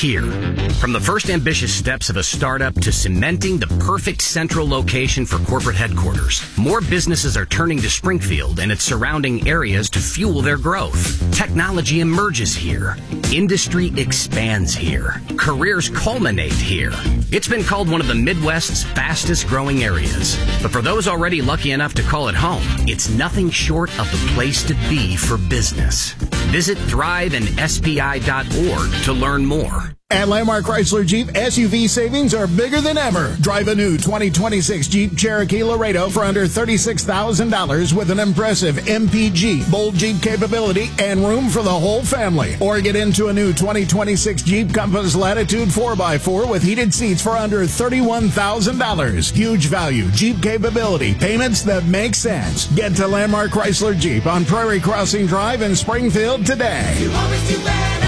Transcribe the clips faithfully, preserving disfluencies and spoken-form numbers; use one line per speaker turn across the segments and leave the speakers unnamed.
here. From the first ambitious steps of a startup to cementing the perfect central location for corporate headquarters, more businesses are turning to Springfield and its surrounding areas to fuel their growth. Technology emerges here. Industry expands here. Careers culminate here. It's been called one of the Midwest's fastest growing areas. But for those already lucky enough to call it home, it's nothing short of the place to be for business. Visit thrive and S P I dot org to learn more.
At Landmark Chrysler Jeep, S U V savings are bigger than ever. Drive a new twenty twenty-six Jeep Cherokee Laredo for under thirty-six thousand dollars with an impressive M P G, bold Jeep capability, and room for the whole family. Or get into a new twenty twenty-six Jeep Compass Latitude four by four with heated seats for under thirty-one thousand dollars. Huge value, Jeep capability, payments that make sense. Get to Landmark Chrysler Jeep on Prairie Crossing Drive in Springfield today.
You always do better.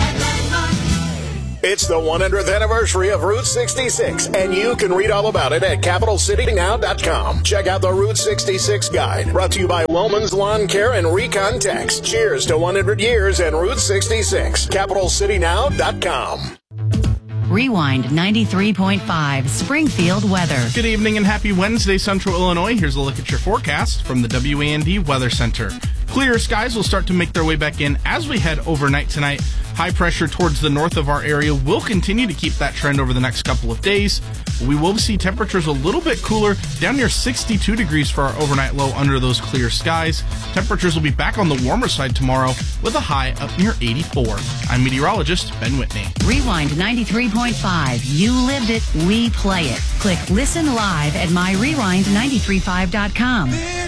It's the one hundredth anniversary of Route sixty-six, and you can read all about it at capital city now dot com. Check out the Route sixty-six Guide, brought to you by Wellman's Lawn Care and Recon Tex. Cheers to one hundred years and Route sixty-six. capital city now dot com.
Rewind ninety-three point five, Springfield weather.
Good evening and happy Wednesday, Central Illinois. Here's a look at your forecast from the W A N D Weather Center. Clear skies will start to make their way back in as we head overnight tonight. High pressure towards the north of our area will continue to keep that trend over the next couple of days. We will see temperatures a little bit cooler, down near sixty-two degrees for our overnight low under those clear skies. Temperatures will be back on the warmer side tomorrow with a high up near eighty-four. I'm meteorologist Ben Whitney.
Rewind ninety-three point five. You lived it, we play it. Click Listen Live at my rewind nine three five dot com.